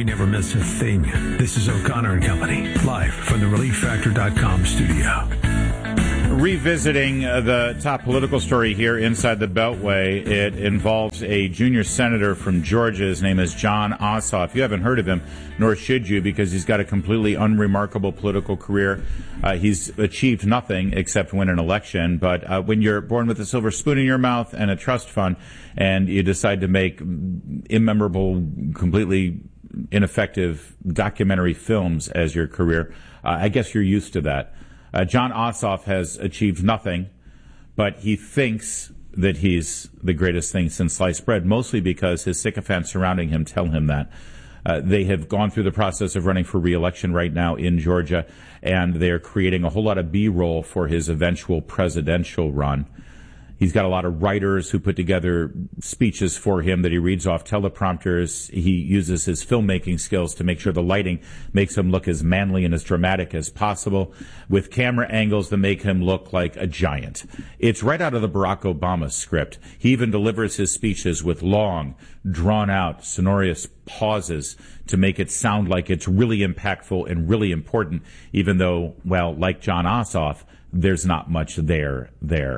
never miss a thing. This is O'Connor and Company, live from the ReliefFactor.com studio. Revisiting the top political story here inside the Beltway, it involves a junior senator from Georgia. His name is Jon Ossoff. You haven't heard of him, nor should you, because he's got a completely unremarkable political career. He's achieved nothing except win an election. But when you're born with a silver spoon in your mouth and a trust fund, and you decide to make immemorable, completely ineffective documentary films as your career, I guess you're used to that. Jon Ossoff has achieved nothing, but he thinks that he's the greatest thing since sliced bread, mostly because his sycophants surrounding him tell him that. They have gone through the process of running for re-election right now in Georgia, and they're creating a whole lot of B-roll for his eventual presidential run. He's got a lot of writers who put together speeches for him that he reads off teleprompters. He uses his filmmaking skills to make sure the lighting makes him look as manly and as dramatic as possible, with camera angles that make him look like a giant. It's right out of the Barack Obama script. He even delivers his speeches with long, drawn-out, sonorous pauses to make it sound like it's really impactful and really important, even though, well, like Jon Ossoff, there's not much there.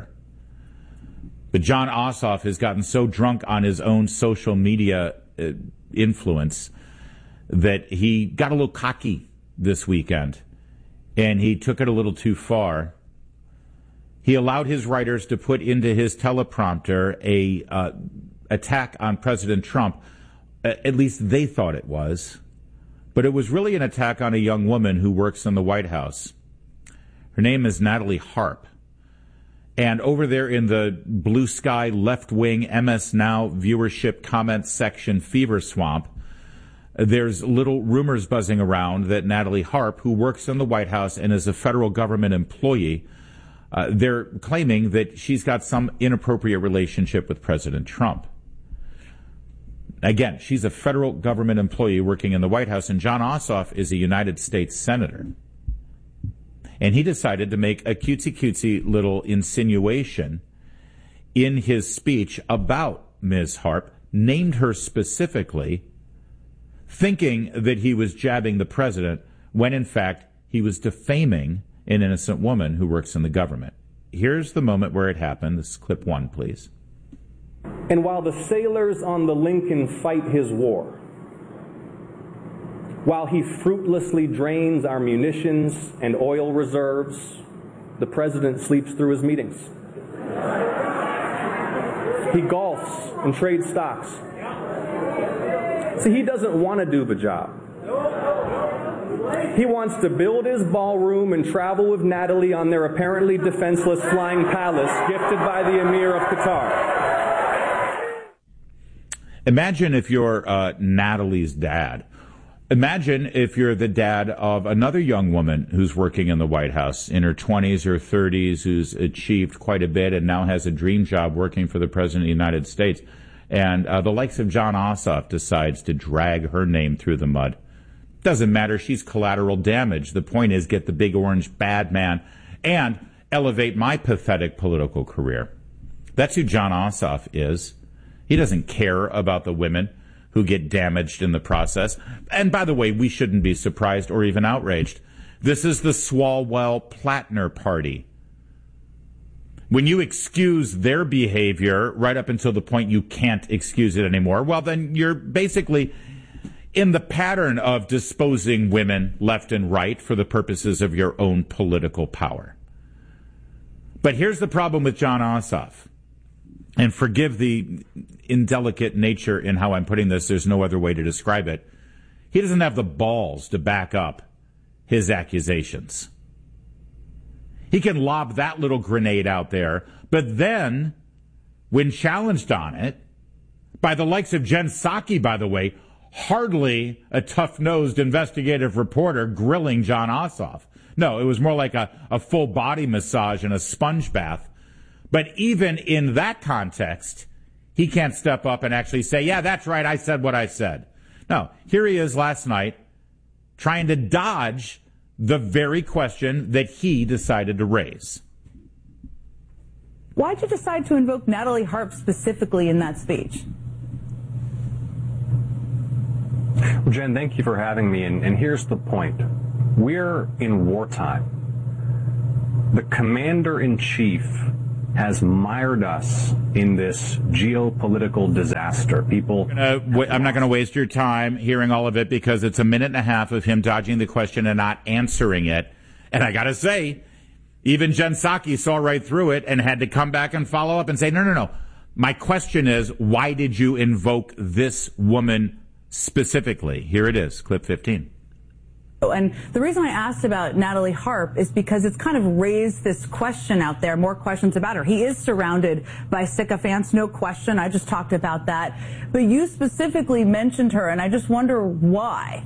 But Jon Ossoff has gotten so drunk on his own social media influence that he got a little cocky this weekend, and he took it a little too far. He allowed his writers to put into his teleprompter a attack on President Trump. At least they thought it was. But it was really an attack on a young woman who works in the White House. Her name is Natalie Harp. And over there in the blue sky left-wing MS Now viewership comment section fever swamp, there's little rumors buzzing around that Natalie Harp, who works in the White House and is a federal government employee, they're claiming that she's got some inappropriate relationship with President Trump. Again, she's a federal government employee working in the White House, and Jon Ossoff is a United States senator. And he decided to make a cutesy little insinuation in his speech about Ms. Harp, named her specifically, thinking that he was jabbing the president, when in fact he was defaming an innocent woman who works in the government. Here's the moment where it happened. This is clip 1, please. And while the sailors on the Lincoln fight his war, while he fruitlessly drains our munitions and oil reserves, the president sleeps through his meetings. He golfs and trades stocks. See, he doesn't want to do the job. He wants to build his ballroom and travel with Natalie on their apparently defenseless flying palace gifted by the Emir of Qatar. Imagine if you're Natalie's dad. Imagine if you're the dad of another young woman who's working in the White House in her 20s or 30s, who's achieved quite a bit and now has a dream job working for the President of the United States. And the likes of Jon Ossoff decides to drag her name through the mud. Doesn't matter. She's collateral damage. The point is get the big orange bad man and elevate my pathetic political career. That's who Jon Ossoff is. He doesn't care about the women who get damaged in the process. And by the way, we shouldn't be surprised or even outraged. This is the Swalwell-Plattner party. When you excuse their behavior right up until the point you can't excuse it anymore, well, then you're basically in the pattern of disposing women left and right for the purposes of your own political power. But here's the problem with Jon Ossoff. And forgive the indelicate nature in how I'm putting this. There's no other way to describe it. He doesn't have the balls to back up his accusations. He can lob that little grenade out there, but then, when challenged on it, by the likes of Jen Psaki, by the way, hardly a tough-nosed investigative reporter grilling Jon Ossoff. No, it was more like a full body massage and a sponge bath. But even in that context, he can't step up and actually say, yeah, that's right, I said what I said. No, here he is last night trying to dodge the very question that he decided to raise. Why'd you decide to invoke Natalie Harp specifically in that speech? Jen, thank you for having me. And here's the point. We're in wartime. The commander-in-chief has mired us in this geopolitical disaster. I'm not going to waste your time hearing all of it because it's a minute and a half of him dodging the question and not answering it. And I got to say, even Jen Psaki saw right through it and had to come back and follow up and say, no. My question is, why did you invoke this woman specifically? Here it is, clip 15. And the reason I asked about Natalie Harp is because it's kind of raised this question out there, more questions about her. He is surrounded by sycophants, no question. I just talked about that. But you specifically mentioned her, and I just wonder why.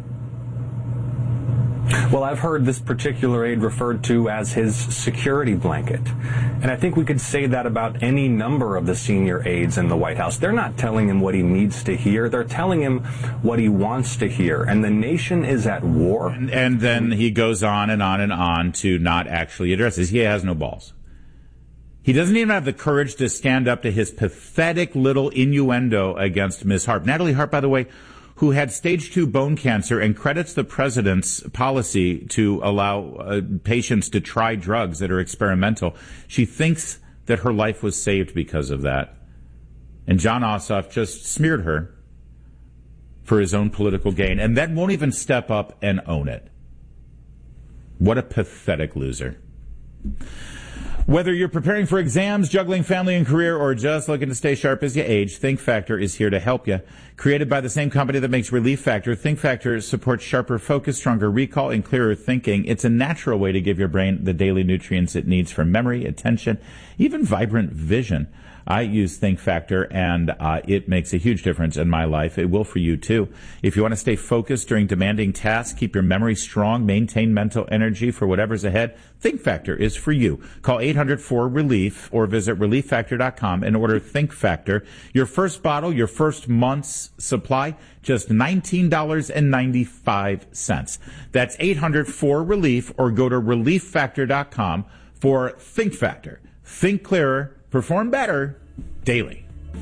Well, I've heard this particular aide referred to as his security blanket. And I think we could say that about any number of the senior aides in the White House. They're not telling him what he needs to hear. They're telling him what he wants to hear. And the nation is at war. And then he goes on and on and on to not actually address this. He has no balls. He doesn't even have the courage to stand up to his pathetic little innuendo against Ms. Harp. Natalie Harp, by the way, who had stage 2 bone cancer and credits the president's policy to allow patients to try drugs that are experimental. She thinks that her life was saved because of that. And Jon Ossoff just smeared her for his own political gain and then won't even step up and own it. What a pathetic loser. Whether you're preparing for exams, juggling family and career, or just looking to stay sharp as you age, Think Factor is here to help you. Created by the same company that makes Relief Factor, Think Factor supports sharper focus, stronger recall, and clearer thinking. It's a natural way to give your brain the daily nutrients it needs for memory, attention, even vibrant vision. I use Think Factor, and it makes a huge difference in my life. It will for you, too. If you want to stay focused during demanding tasks, keep your memory strong, maintain mental energy for whatever's ahead, Think Factor is for you. Call 800-4RELIEF or visit ReliefFactor.com and order Think Factor. Your first bottle, your first month's supply, just $19.95. That's 800-4RELIEF or go to ReliefFactor.com for Think Factor. Think clearer. Perform better daily.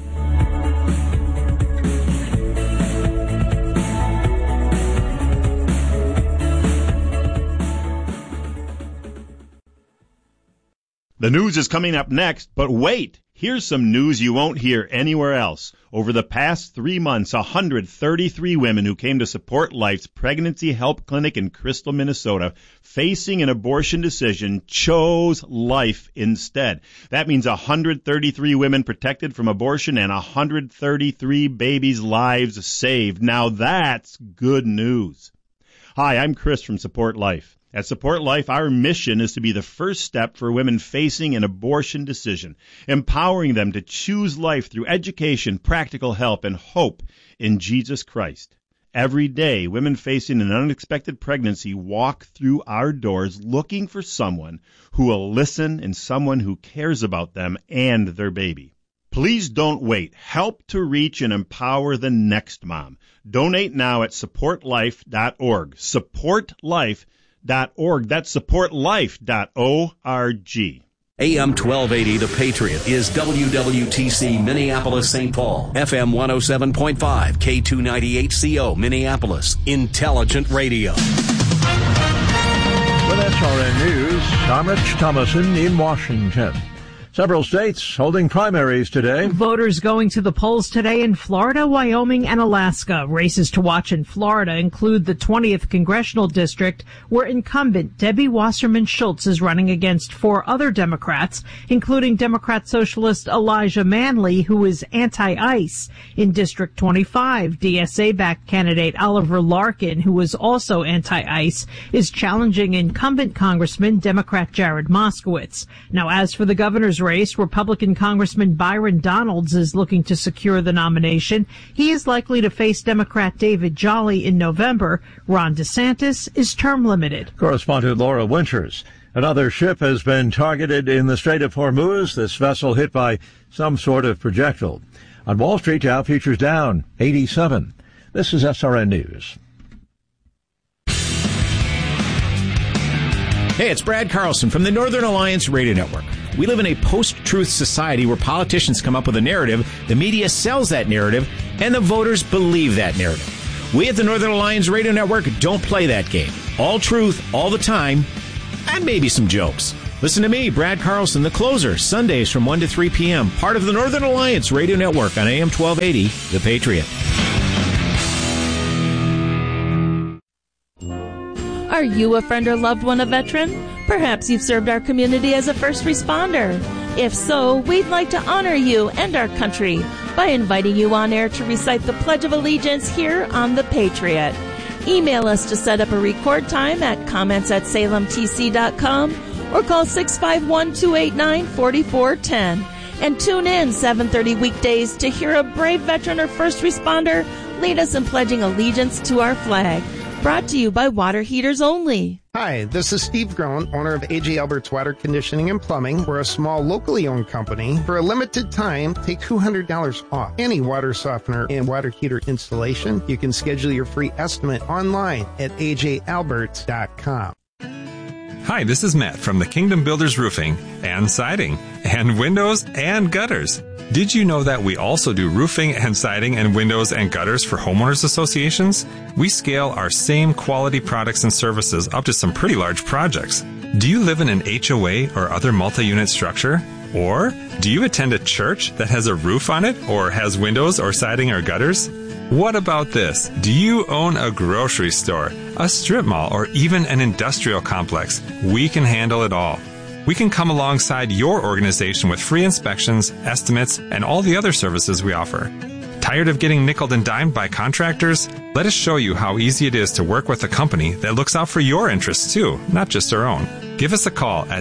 The news is coming up next, but wait. Here's some news you won't hear anywhere else. Over the past 3 months, 133 women who came to Support Life's Pregnancy Help Clinic in Crystal, Minnesota, facing an abortion decision, chose life instead. That means 133 women protected from abortion and 133 babies' lives saved. Now that's good news. Hi, I'm Chris from Support Life. At Support Life, our mission is to be the first step for women facing an abortion decision, empowering them to choose life through education, practical help, and hope in Jesus Christ. Every day, women facing an unexpected pregnancy walk through our doors looking for someone who will listen and someone who cares about them and their baby. Please don't wait. Help to reach and empower the next mom. Donate now at supportlife.org. Supportlife.org. That's supportlife.org. AM 1280, The Patriot, is WWTC Minneapolis, St. Paul. FM 107.5, K298CO, Minneapolis. Intelligent radio. With SRN News, I'm Rich Thomason in Washington. Several states holding primaries today. Voters going to the polls today in Florida, Wyoming, and Alaska. Races to watch in Florida include the 20th Congressional District, where incumbent Debbie Wasserman Schultz is running against 4 other Democrats, including Democrat Socialist Elijah Manley, who is anti-ICE. In District 25, DSA-backed candidate Oliver Larkin, who is also anti-ICE, is challenging incumbent Congressman Democrat Jared Moskowitz. Now, as for the governor's race, Republican Congressman Byron Donalds is looking to secure the nomination. He is likely to face Democrat David Jolly in November. Ron DeSantis is term limited. Correspondent Laura Winters. Another ship has been targeted in the Strait of Hormuz, this vessel hit by some sort of projectile. On Wall Street, Dow futures down 87. This is SRN News. Hey, it's Brad Carlson from the Northern Alliance Radio Network. We live in a post-truth society where politicians come up with a narrative, the media sells that narrative, and the voters believe that narrative. We at the Northern Alliance Radio Network don't play that game. All truth, all the time, and maybe some jokes. Listen to me, Brad Carlson, the closer, Sundays from 1 to 3 p.m., part of the Northern Alliance Radio Network on AM 1280, The Patriot. Are you a friend or loved one a veteran? Perhaps you've served our community as a first responder. If so, we'd like to honor you and our country by inviting you on air to recite the Pledge of Allegiance here on The Patriot. Email us to set up a record time at comments@salemtc.com or call 651-289-4410. And tune in 7:30 weekdays to hear a brave veteran or first responder lead us in pledging allegiance to our flag. Brought to you by Water Heaters Only. Hi, this is Steve Groen, owner of A.J. Albert's Water Conditioning and Plumbing. We're a small, locally owned company. For a limited time, take $200 off any water softener and water heater installation. You can schedule your free estimate online at ajalberts.com. Hi, this is Matt from the Kingdom Builders Roofing and Siding and Windows and Gutters. Did you know that we also do roofing and siding and windows and gutters for homeowners associations? We scale our same quality products and services up to some pretty large projects. Do you live in an HOA or other multi-unit structure? Or do you attend a church that has a roof on it or has windows or siding or gutters? What about this? Do you own a grocery store, a strip mall, or even an industrial complex? We can handle it all. We can come alongside your organization with free inspections, estimates, and all the other services we offer. Tired of getting nickeled and dimed by contractors? Let us show you how easy it is to work with a company that looks out for your interests too, not just our own. Give us a call at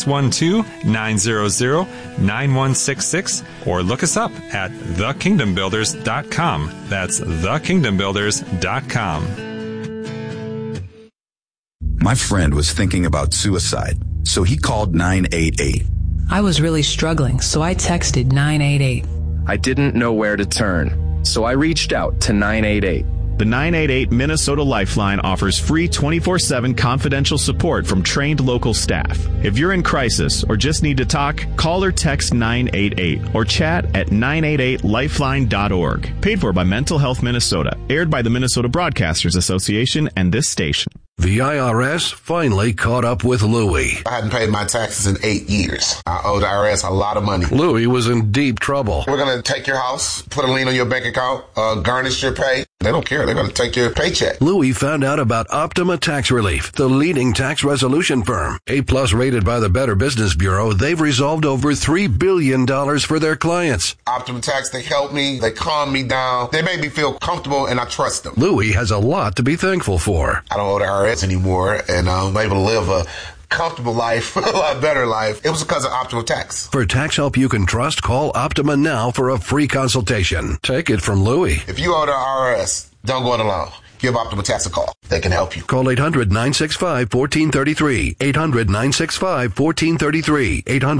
612-900-9166 or look us up at thekingdombuilders.com. That's thekingdombuilders.com. My friend was thinking about suicide, so he called 988. I was really struggling, so I texted 988. I didn't know where to turn, so I reached out to 988. The 988 Minnesota Lifeline offers free 24/7 confidential support from trained local staff. If you're in crisis or just need to talk, call or text 988 or chat at 988lifeline.org. Paid for by Mental Health Minnesota. Aired by the Minnesota Broadcasters Association and this station. The IRS finally caught up with Louie. I hadn't paid my taxes in 8 years. I owed the IRS a lot of money. Louie was in deep trouble. We're going to take your house, put a lien on your bank account, garnish your pay. They don't care. They're going to take your paycheck. Louie found out about Optima Tax Relief, the leading tax resolution firm. A+ rated by the Better Business Bureau, they've resolved over $3 billion for their clients. Optima Tax, they helped me. They calmed me down. They made me feel comfortable, and I trust them. Louie has a lot to be thankful for. I don't owe the IRS anymore, and I'm able to live a comfortable life, a lot better life. It was because of Optima Tax. For tax help you can trust, call Optima now for a free consultation. Take it from Louie. If you owe the IRS, don't go it alone. Give Optima Tax a call. They can help you. Call 800-965-1433. 800-965-1433.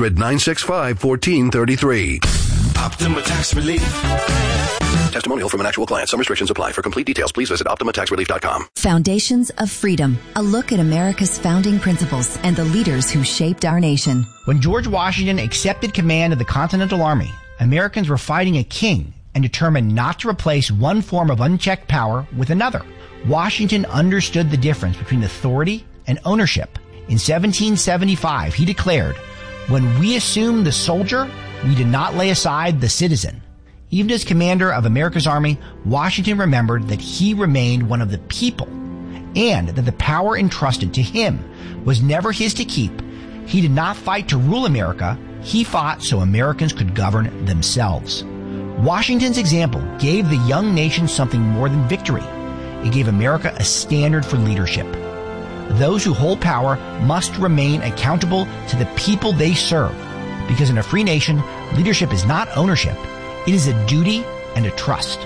800-965-1433. Optima Tax Relief. Testimonial from an actual client. Some restrictions apply. For complete details, please visit OptimaTaxRelief.com. Foundations of Freedom. A look at America's founding principles and the leaders who shaped our nation. When George Washington accepted command of the Continental Army, Americans were fighting a king and determined not to replace one form of unchecked power with another. Washington understood the difference between authority and ownership. In 1775, he declared, "When we assume the soldier, we did not lay aside the citizen." Even as commander of America's army, Washington remembered that he remained one of the people and that the power entrusted to him was never his to keep. He did not fight to rule America. He fought so Americans could govern themselves. Washington's example gave the young nation something more than victory. It gave America a standard for leadership. Those who hold power must remain accountable to the people they serve, because in a free nation, leadership is not ownership. It is a duty and a trust.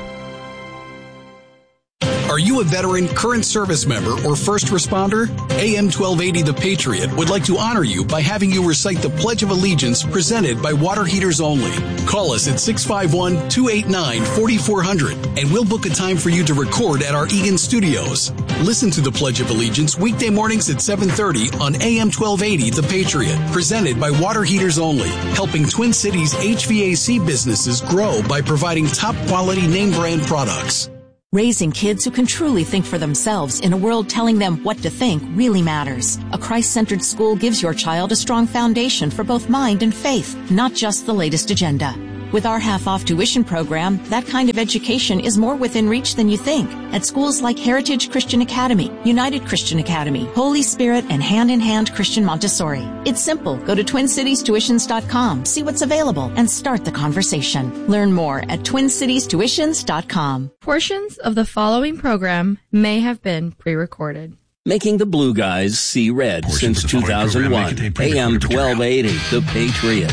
Are you a veteran, current service member, or first responder? AM 1280 The Patriot would like to honor you by having you recite the Pledge of Allegiance presented by Water Heaters Only. Call us at 651-289-4400 and we'll book a time for you to record at our Eagan studios. Listen to the Pledge of Allegiance weekday mornings at 7:30 on AM 1280 The Patriot, presented by Water Heaters Only, helping Twin Cities HVAC businesses grow by providing top quality name brand products. Raising kids who can truly think for themselves in a world telling them what to think really matters. A Christ-centered school gives your child a strong foundation for both mind and faith, not just the latest agenda. With our half-off tuition program, that kind of education is more within reach than you think. At schools like Heritage Christian Academy, United Christian Academy, Holy Spirit, and Hand in Hand Christian Montessori. It's simple. Go to TwinCitiesTuitions.com, see what's available, and start the conversation. Learn more at TwinCitiesTuitions.com. Portions of the following program may have been pre-recorded. Making the blue guys see red since 2001. AM 1280, The Patriot.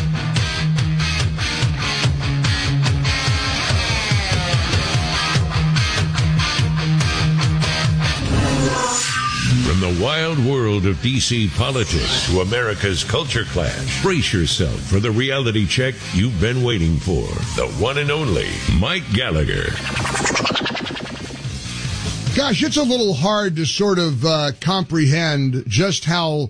From the wild world of D.C. politics to America's culture clash, brace yourself for the reality check you've been waiting for. The one and only Mike Gallagher. Gosh, it's a little hard to sort of comprehend just how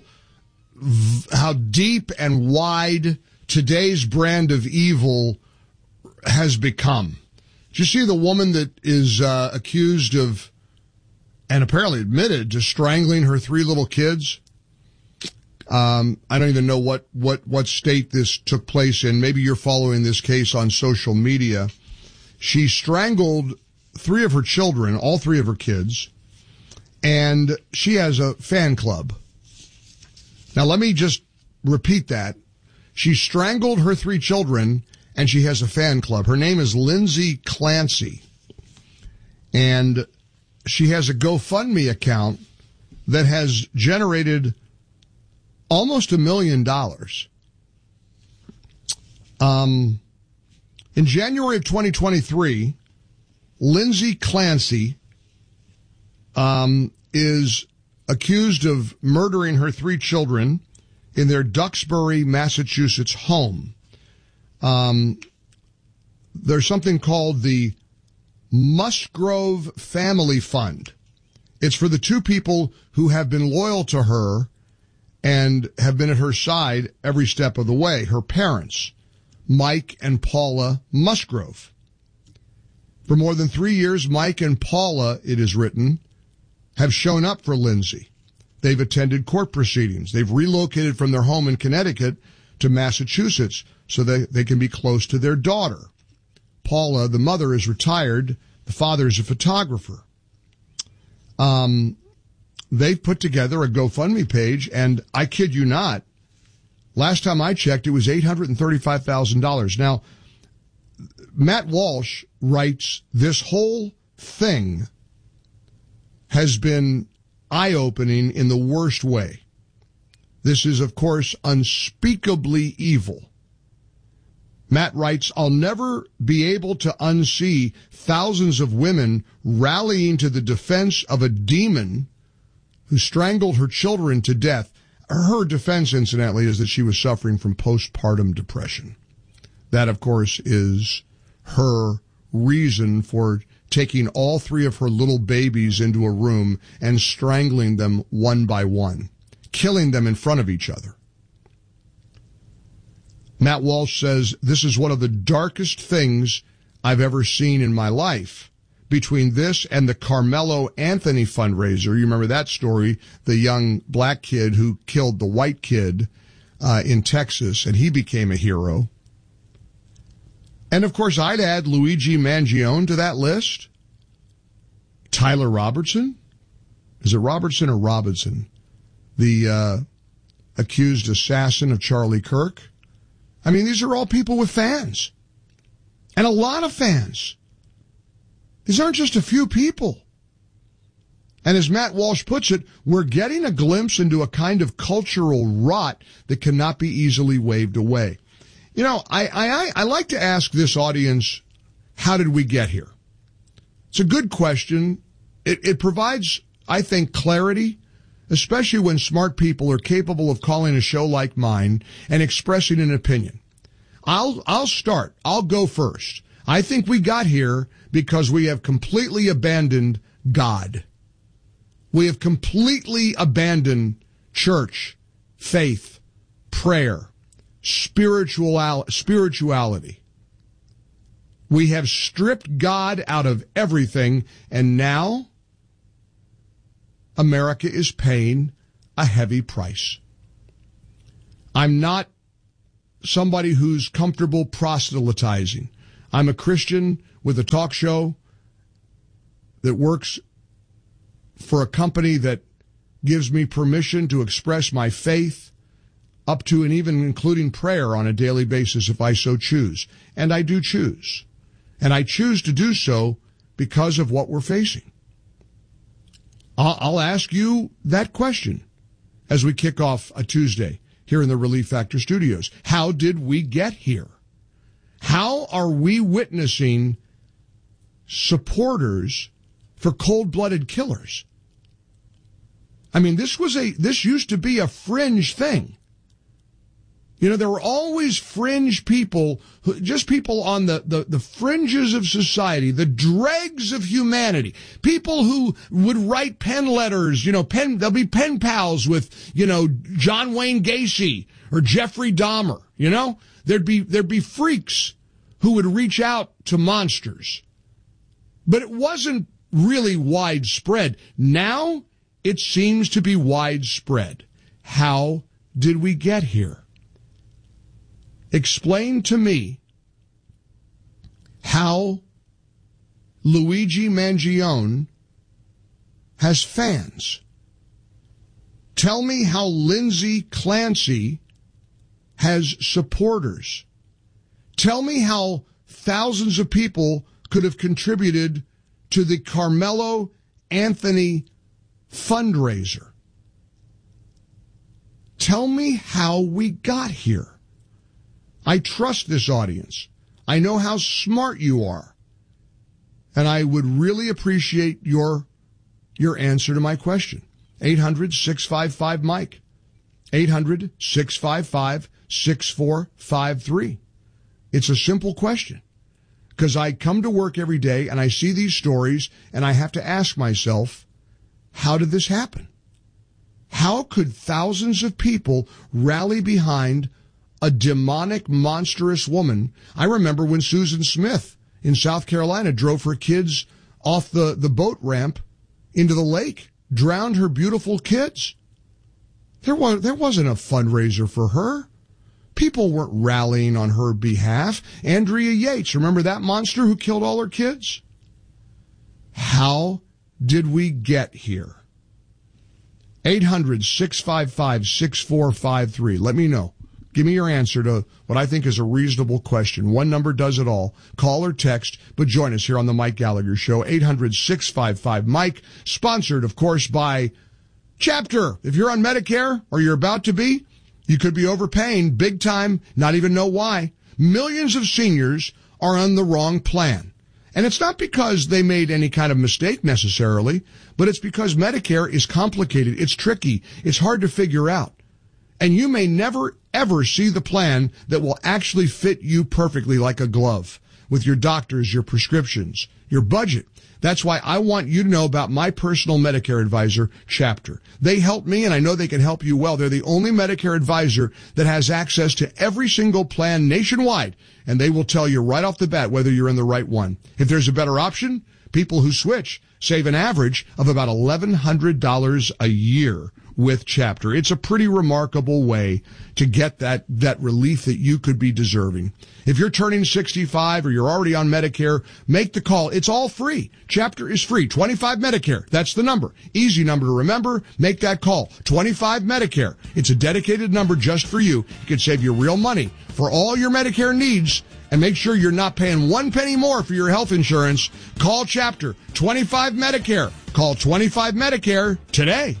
deep and wide today's brand of evil has become. Did you see the woman that is accused of and apparently admitted to strangling her 3 little kids? I don't even know what state this took place in. Maybe you're following this case on social media. She strangled 3 of her children, all 3 of her kids, and she has a fan club. Now, let me just repeat that. She strangled her 3 children, and she has a fan club. Her name is Lindsay Clancy, and she has a GoFundMe account that has generated almost $1 million. In January of 2023, Lindsay Clancy is accused of murdering her 3 children in their Duxbury, Massachusetts home. There's something called the Musgrove Family Fund. It's for the 2 people who have been loyal to her and have been at her side every step of the way. Her parents, Mike and Paula Musgrove. For more than 3 years, Mike and Paula, it is written, have shown up for Lindsay. They've attended court proceedings. They've relocated from their home in Connecticut to Massachusetts so that they can be close to their daughter. Paula, the mother, is retired. The father is a photographer. They've put together a GoFundMe page, and I kid you not, last time I checked, it was $835,000. Now, Matt Walsh writes, this whole thing has been eye-opening in the worst way. This is, of course, unspeakably evil. Matt writes, I'll never be able to unsee thousands of women rallying to the defense of a demon who strangled her children to death. Her defense, incidentally, is that she was suffering from postpartum depression. That, of course, is her reason for taking all 3 of her little babies into a room and strangling them one by one, killing them in front of each other. Matt Walsh says, this is one of the darkest things I've ever seen in my life. Between this and the Carmelo Anthony fundraiser, you remember that story, the young black kid who killed the white kid in Texas, and he became a hero. And, of course, I'd add Luigi Mangione to that list. Tyler Robertson. Is it Robertson or Robinson? The accused assassin of Charlie Kirk. I mean, these are all people with fans. And a lot of fans. These aren't just a few people. And as Matt Walsh puts it, we're getting a glimpse into a kind of cultural rot that cannot be easily waved away. You know, I like to ask this audience, how did we get here? It's a good question. It provides, I think, clarity, especially when smart people are capable of calling a show like mine and expressing an opinion. I'll start. I'll go first. I think we got here because we have completely abandoned God. We have completely abandoned church, faith, prayer, spirituality. We have stripped God out of everything, and now America is paying a heavy price. I'm not somebody who's comfortable proselytizing. I'm a Christian with a talk show that works for a company that gives me permission to express my faith, up to and even including prayer on a daily basis if I so choose. And I do choose. And I choose to do so because of what we're facing. I'll ask you that question as we kick off a Tuesday here in the Relief Factor studios. How did we get here? How are we witnessing supporters for cold-blooded killers? I mean, this used to be a fringe thing. You know, there were always fringe people, just people on the fringes of society, the dregs of humanity, people who would write pen letters, there'll be pen pals with, John Wayne Gacy or Jeffrey Dahmer, there'd be freaks who would reach out to monsters. But it wasn't really widespread. Now it seems to be widespread. How did we get here? Explain to me how Luigi Mangione has fans. Tell me how Lindsay Clancy has supporters. Tell me how thousands of people could have contributed to the Carmelo Anthony fundraiser. Tell me how we got here. I trust this audience. I know how smart you are. And I would really appreciate your answer to my question. 800-655-MIKE. 800-655-6453. It's a simple question. Because I come to work every day and I see these stories and I have to ask myself, how did this happen? How could thousands of people rally behind a demonic, monstrous woman? I remember when Susan Smith in South Carolina drove her kids off the boat ramp into the lake, drowned her beautiful kids. There wasn't a fundraiser for her. People weren't rallying on her behalf. Andrea Yates, remember that monster who killed all her kids? How did we get here? 800-655-6453. Let me know. Give me your answer to what I think is a reasonable question. One number does it all. Call or text, but join us here on the Mike Gallagher Show. 800-655-MIKE, sponsored, of course, by Chapter. If you're on Medicare, or you're about to be, you could be overpaying big time, not even know why. Millions of seniors are on the wrong plan. And it's not because they made any kind of mistake necessarily, but it's because Medicare is complicated. It's tricky. It's hard to figure out. And you may never, ever see the plan that will actually fit you perfectly like a glove with your doctors, your prescriptions, your budget. That's why I want you to know about my personal Medicare advisor, Chapter. They help me, and I know they can help you well. They're the only Medicare advisor that has access to every single plan nationwide, and they will tell you right off the bat whether you're in the right one. If there's a better option, people who switch save an average of about $1,100 a year with Chapter. It's a pretty remarkable way to get that relief that you could be deserving. If you're turning 65 or you're already on Medicare, make the call. It's all free. Chapter is free. 25 Medicare. That's the number. Easy number to remember. Make that call. 25 Medicare. It's a dedicated number just for you. It can save you real money for all your Medicare needs. And make sure you're not paying 1 penny more for your health insurance. Call Chapter. 25 Medicare. Call 25 Medicare today.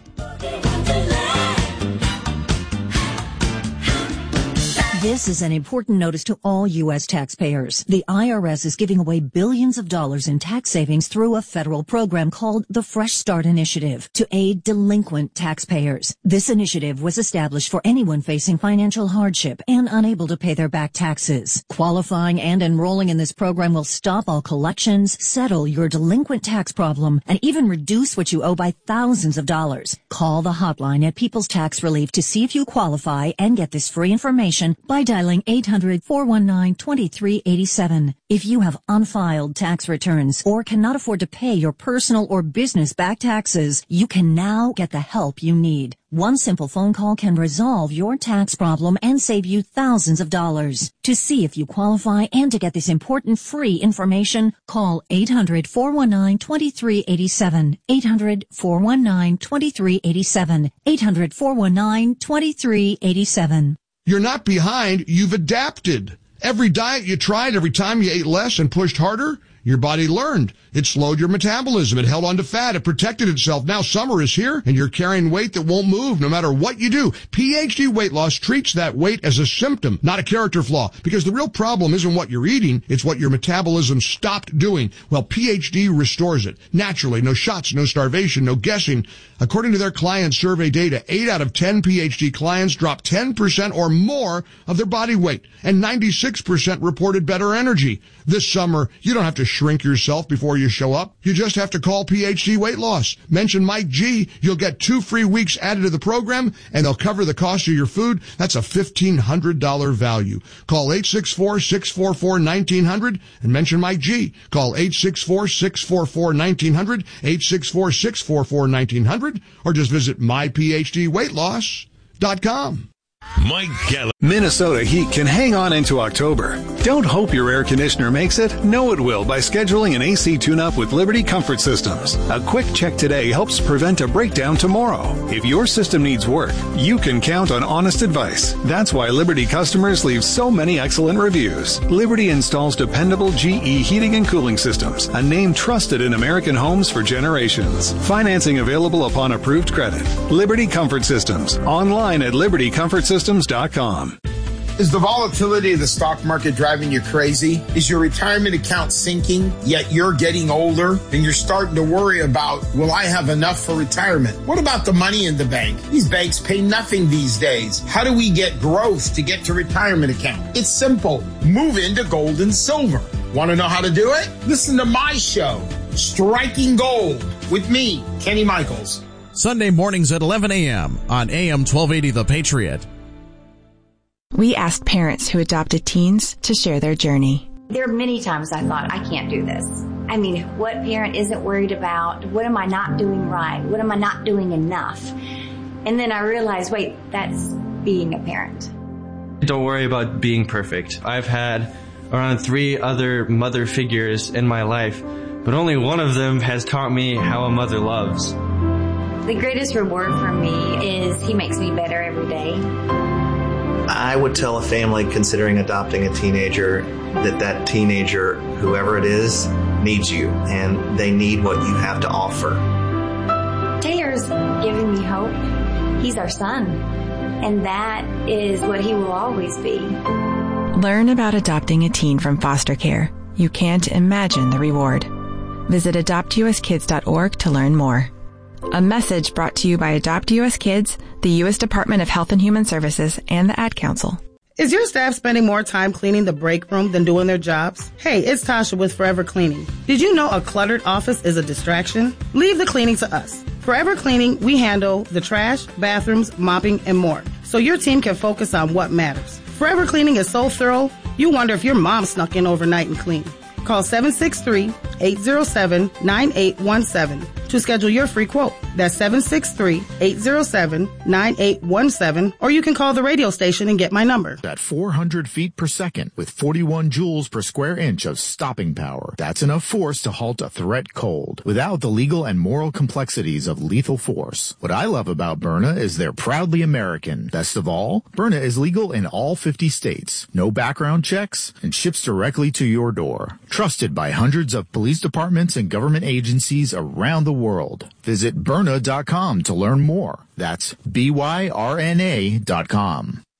This is an important notice to all U.S. taxpayers. The IRS is giving away billions of dollars in tax savings through a federal program called the Fresh Start Initiative to aid delinquent taxpayers. This initiative was established for anyone facing financial hardship and unable to pay their back taxes. Qualifying and enrolling in this program will stop all collections, settle your delinquent tax problem, and even reduce what you owe by thousands of dollars. Call the hotline at People's Tax Relief to see if you qualify and get this free information, but by dialing 800-419-2387. If you have unfiled tax returns or cannot afford to pay your personal or business back taxes, you can now get the help you need. One simple phone call can resolve your tax problem and save you thousands of dollars. To see if you qualify and to get this important free information, call 800-419-2387. 800-419-2387. 800-419-2387. You're not behind, you've adapted. Every diet you tried, every time you ate less and pushed harder, your body learned. It slowed your metabolism. It held on to fat. It protected itself. Now summer is here and you're carrying weight that won't move no matter what you do. PhD Weight Loss treats that weight as a symptom, not a character flaw, because the real problem isn't what you're eating. It's what your metabolism stopped doing. Well, PhD restores it naturally. No shots, no starvation, no guessing. According to their client survey data, 8 out of 10 PhD clients dropped 10% or more of their body weight, and 96% reported better energy. This summer, you don't have to shrink yourself before you show up. You just have to call PhD Weight Loss. Mention Mike G. You'll get 2 free weeks added to the program, and they'll cover the cost of your food. That's a $1,500 value. Call 864-644-1900 and mention Mike G. Call 864-644-1900, 864-644-1900, or just visit myphdweightloss.com. Mike Gallagher. Minnesota heat can hang on into October. Don't hope your air conditioner makes it. Know it will by scheduling an AC tune-up with Liberty Comfort Systems. A quick check today helps prevent a breakdown tomorrow. If your system needs work, you can count on honest advice. That's why Liberty customers leave so many excellent reviews. Liberty installs dependable GE heating and cooling systems, a name trusted in American homes for generations. Financing available upon approved credit. Liberty Comfort Systems. Online at libertycomfortsystems.com. Is the volatility of the stock market driving you crazy? Is your retirement account sinking, yet you're getting older and you're starting to worry about, will I have enough for retirement? What about the money in the bank? These banks pay nothing these days. How do we get growth to get to retirement account? It's simple. Move into gold and silver. Want to know how to do it? Listen to my show, Striking Gold, with me, Kenny Michaels. Sunday mornings at 11 a.m. on AM 1280 The Patriot. We asked parents who adopted teens to share their journey. There are many times I thought, I can't do this. I mean, what parent isn't worried about? What am I not doing right? What am I not doing enough? And then I realized, wait, that's being a parent. Don't worry about being perfect. I've had around 3 other mother figures in my life, but only one of them has taught me how a mother loves. The greatest reward for me is he makes me better every day. I would tell a family considering adopting a teenager that teenager, whoever it is, needs you, and they need what you have to offer. Taylor's giving me hope. He's our son, and that is what he will always be. Learn about adopting a teen from foster care. You can't imagine the reward. Visit adoptuskids.org to learn more. A message brought to you by Adopt U.S. Kids, the U.S. Department of Health and Human Services, and the Ad Council. Is your staff spending more time cleaning the break room than doing their jobs? Hey, it's Tasha with Forever Cleaning. Did you know a cluttered office is a distraction? Leave the cleaning to us. Forever Cleaning, we handle the trash, bathrooms, mopping, and more, so your team can focus on what matters. Forever Cleaning is so thorough, you wonder if your mom snuck in overnight and cleaned. Call 763-807-9817 to schedule your free quote. That's 763-807-9817, or you can call the radio station and get my number. At 400 feet per second with 41 joules per square inch of stopping power. That's enough force to halt a threat cold without the legal and moral complexities of lethal force. What I love about Byrna is they're proudly American. Best of all, Byrna is legal in all 50 states. No background checks and ships directly to your door. Trusted by hundreds of police departments and government agencies around the world. Visit Byrna.com to learn more. That's BYRNA.com.